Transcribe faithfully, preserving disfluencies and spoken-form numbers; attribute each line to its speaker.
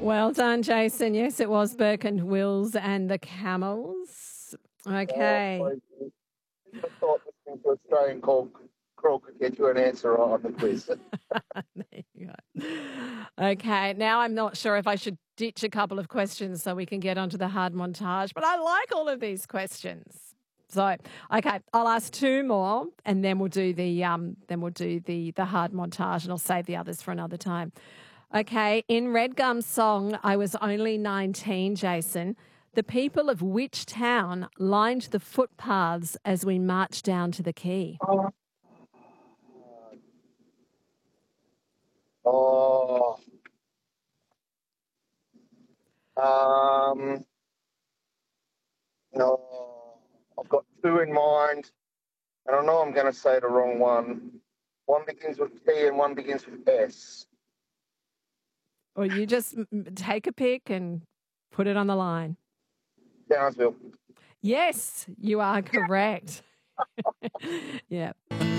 Speaker 1: Well done, Jason. Yes, it was Burke and Wills and the Camels. Okay.
Speaker 2: Oh, I thought listening to Australian call, crawl could get you an answer on the quiz.
Speaker 1: There you go. Okay, now I'm not sure if I should ditch a couple of questions so we can get onto the hard montage, but I like all of these questions. So, okay, I'll ask two more, and then we'll do the um, then we'll do the the hard montage, and I'll save the others for another time. Okay, in Red Gum's song, I Was Only nineteen, Jason, the people of which town lined the footpaths as we marched down to the quay?
Speaker 2: Oh. Um. No. I've got two in mind, and I know I'm going to say the wrong one. One begins with T and one begins with S.
Speaker 1: Or you just m- take a pick and put it on the line.
Speaker 2: Townsville.
Speaker 1: Yes, you are correct. Yeah.